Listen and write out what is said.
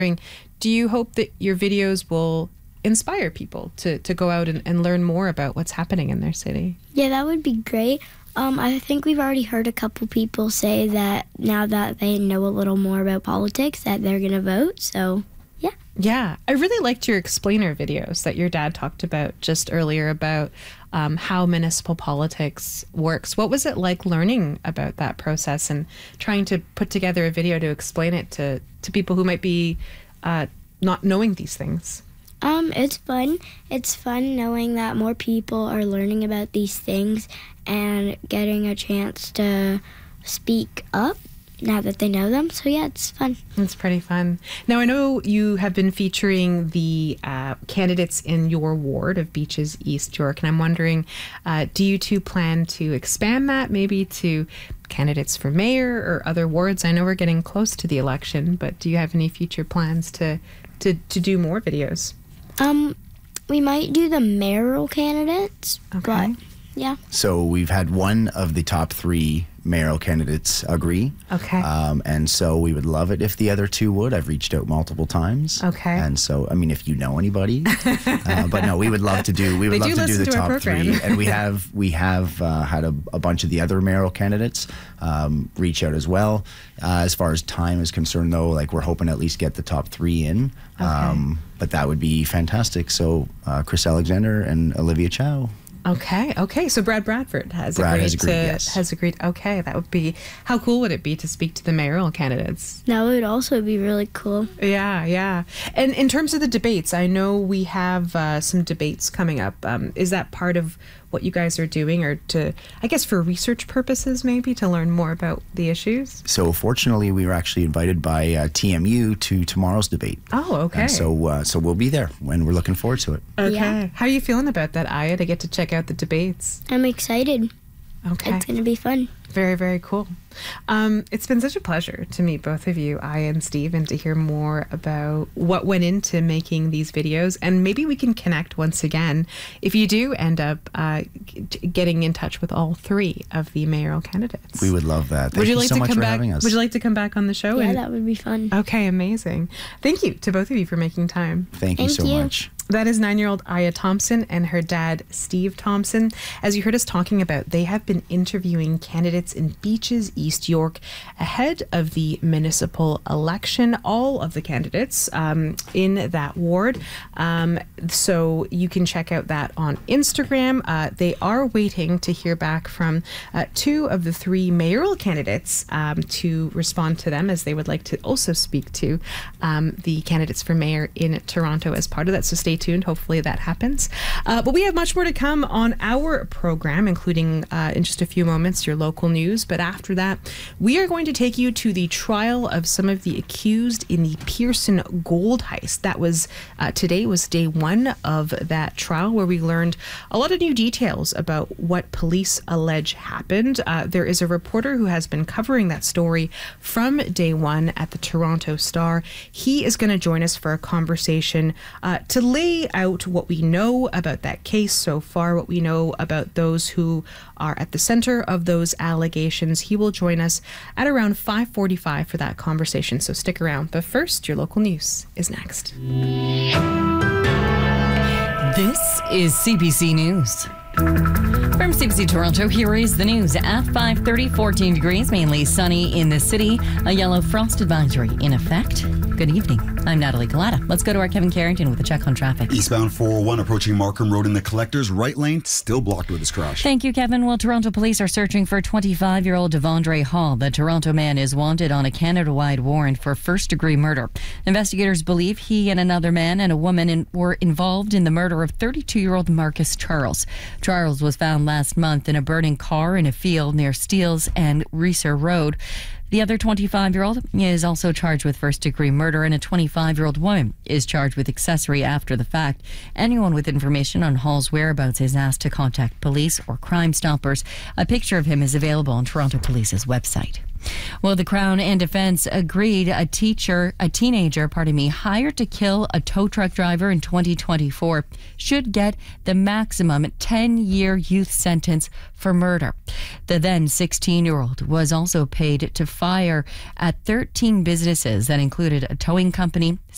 do you hope that your videos will inspire people to go out and learn more about what's happening in their city? Yeah, that would be great. I think we've already heard a couple people say that now that they know a little more about politics that they're going to vote, so yeah. Yeah, I really liked your explainer videos that your dad talked about just earlier about how municipal politics works. What was it like learning about that process and trying to put together a video to explain it to people who might be not knowing these things? It's fun. It's fun knowing that more people are learning about these things and getting a chance to speak up now that they know them. So yeah, it's fun. It's pretty fun. Now, I know you have been featuring the candidates in your ward of Beaches East York, and I'm wondering, do you two plan to expand that maybe to candidates for mayor or other wards? I know we're getting close to the election, but do you have any future plans to do more videos? We might do the mayoral candidates, Okay. but yeah. So we've had one of the top 3 mayoral candidates agree. Okay. And so we would love it if the other 2 would. I've reached out multiple times. Okay. And so, I mean, if you know anybody, but no, we would love to do. We would love to do the top 3, and we have had a bunch of the other mayoral candidates reach out as well. As far as time is concerned, though, like we're hoping to at least get the top 3 in. Okay. But that would be fantastic. So Chris Alexander and Olivia Chow. Okay. So Brad Bradford has agreed. Has agreed. Okay, that would be. How cool would it be to speak to the mayoral candidates? That would also be really cool. Yeah. And in terms of the debates, I know we have some debates coming up. Is that part of what you guys are doing, or I guess for research purposes, maybe to learn more about the issues? So fortunately, we were actually invited by TMU to tomorrow's debate. Oh, okay. And so we'll be there, and we're looking forward to it. Okay. Yeah. How are you feeling about that, Aya, to get to check out the debates? I'm excited. Okay. It's going to be fun. Very, very cool. It's been such a pleasure to meet both of you, Aya and Steve, and to hear more about what went into making these videos. And maybe we can connect once again if you do end up getting in touch with all 3 of the mayoral candidates. We would love that. Thank you so much for having us. Would you like to come back on the show? Yeah, that would be fun. Okay, amazing. Thank you to both of you for making time. Thank you so much. That is 9-year-old Aya Thompson and her dad, Steve Thompson. As you heard us talking about, they have been interviewing candidates in Beaches East York ahead of the municipal election, all of the candidates in that ward. So you can check out that on Instagram. They are waiting to hear back from 2 of the 3 mayoral candidates to respond to them, as they would like to also speak to the candidates for mayor in Toronto as part of that. So stay tuned. Hopefully that happens. But we have much more to come on our program, including in just a few moments your local news. But after that, we are going to take you to the trial of some of the accused in the Pearson gold heist. That was today was day 1 of that trial, where we learned a lot of new details about what police allege happened. There is a reporter who has been covering that story from day 1 at the Toronto Star. He is going to join us for a conversation to lay out what we know about that case so far, what we know about those who are at the center of those allegations. He will join us at around 5:45 for that conversation, so stick around. But first, your local news is next. This is CBC News. From CBC Toronto, here is the news. At 5:30, 14 degrees, mainly sunny in the city. A yellow frost advisory in effect. Good evening. I'm Natalie Collada. Let's go to our Kevin Carrington with a check on traffic. Eastbound 401 approaching Markham Road in the Collectors. Right lane still blocked with this crash. Thank you, Kevin. Well, Toronto police are searching for 25-year-old Devondre Hall. The Toronto man is wanted on a Canada-wide warrant for first-degree murder. Investigators believe he and another man and a woman were involved in the murder of 32-year-old Marcus Charles. Charles was found last month in a burning car in a field near Steeles and Reeser Road. The other 25-year-old is also charged with first-degree murder, and a 25-year-old woman is charged with accessory after the fact. Anyone with information on Hall's whereabouts is asked to contact police or Crime Stoppers. A picture of him is available on Toronto Police's website. Well, the Crown and Defence agreed a teenager, hired to kill a tow truck driver in 2024 should get the maximum 10-year youth sentence for murder. The then 16-year-old was also paid to fire at 13 businesses that included a towing company,